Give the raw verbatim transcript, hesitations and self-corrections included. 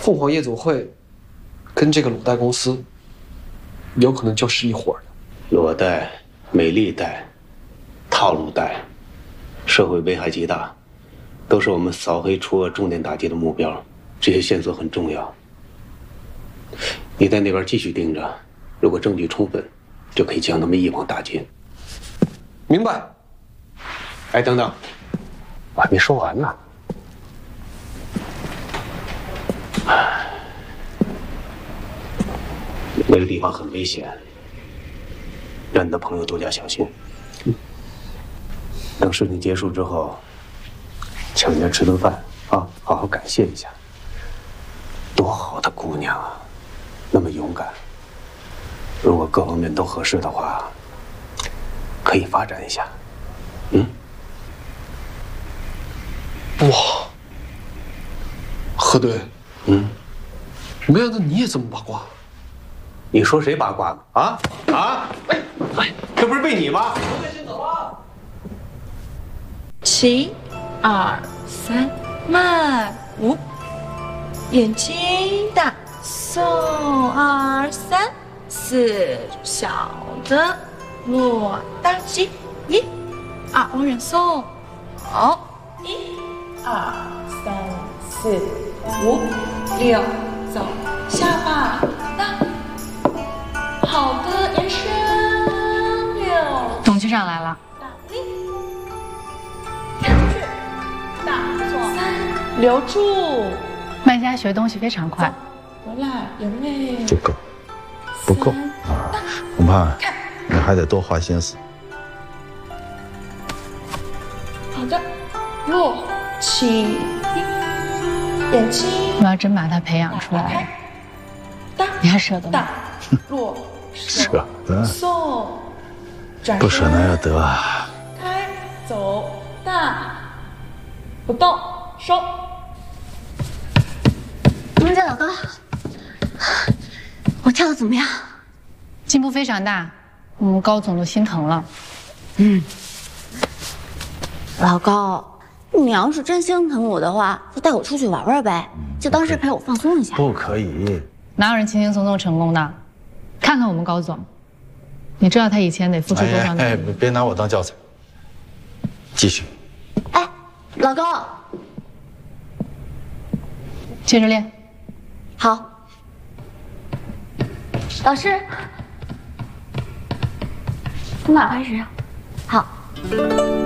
凤凰夜总会跟这个裸贷公司有可能就是一伙的。 裸贷、美丽贷、套路贷，社会危害极大，都是我们扫黑除恶重点打击的目标。这些线索很重要，你在那边继续盯着，如果证据充分，就可以将他们一网打尽。 明白。 哎，等等，我还没说完呢。那个地方很危险，让你的朋友多加小心。等事情结束之后，请人家吃顿饭啊，好好感谢一下。多好的姑娘啊，那么勇敢。如果各方面都合适的话，可以发展一下。嗯。 哇，何队， 嗯， 没想到你也这么八卦。 你说谁八卦呢？啊啊！哎哎，这不是被你吗？ 先走啊！ 七、二、三，慢五，眼睛大，送二三四，小的落大鸡，一、二，往远送，好，一、二、三、四、五、六，走，下巴大。好的，延伸六， 董局长来了。 大力，看出去，大左三，留住。 麦家学东西非常快， 回来有没？ 不够，不够啊！恐怕你还得多花心思。 好的，落起，眼睛。 我要真把他培养出来， 大， 你还舍得吗？ 落。 舍得， 送， 不舍那要得啊！ 开走大，不动收。 我们家老高，我跳的怎么样？ 进步非常大，我们高总都心疼了。 嗯，老高，你要是真心疼我的话，就带我出去玩玩呗，就当是陪我放松一下。 不可以， 哪有人轻轻松松成功的？看看我们高总，你知道他以前得付出多少努力？ 哎哎，别拿我当教材。继续。 哎，老高， 接着练。 好。老师，从哪开始？好。